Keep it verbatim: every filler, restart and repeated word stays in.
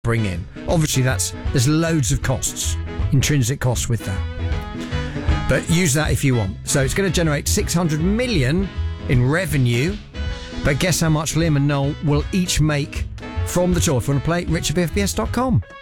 bring in. Obviously, that's there's loads of costs, intrinsic costs with that. But use that if you want. So it's going to generate six hundred million in revenue. But guess how much Liam and Noel will each make from the tour? If you want to play, richard b f b s dot com.